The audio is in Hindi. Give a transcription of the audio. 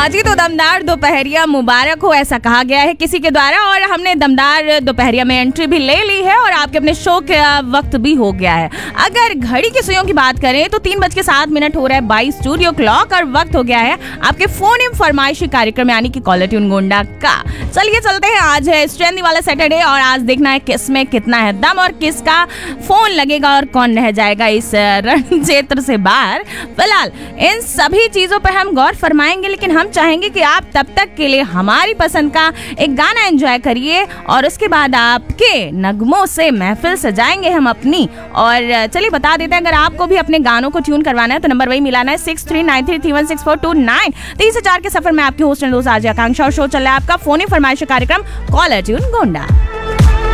आज की तो दमदार दोपहरिया मुबारक हो, ऐसा कहा गया है किसी के द्वारा। और हमने दमदार दोपहरिया में एंट्री भी ले ली है और आपके अपने शो का वक्त भी हो गया है। अगर घड़ी की सुइयों की बात करें तो 3:07 हो रहा है 22 स्टूडियो क्लॉक और वक्त हो गया है आपके फोन इन फरमाइशी कार्यक्रम यानी कि कॉलर ट्यून गोंडा का। चलिए चलते हैं, आज है स्ट्रेंदी वाला सैटरडे और आज देखना है किस में कितना है दम और किसका फोन लगेगा और कौन रह जाएगा इस रण क्षेत्र से बाहर। फिलहाल इन सभी चीजों पर हम गौर फरमाएंगे, लेकिन हम चाहेंगे कि आप तब तक के लिए हमारी पसंद का एक गाना एंजॉय करिए और उसके बाद आपके नगमों से महफिल सजाएंगे हम अपनी। और चलिए बता देते हैं, अगर आपको भी अपने गानों को ट्यून करवाना है तो नंबर वही मिलाना है 6393316429। 3 से 4 के सफर में आपकी होस्ट एंड दोस्त आज आकांक्षा और शो चल रहा है आपका फोन इन फरमाइश कार्यक्रम कॉलर ट्यून गोंडा।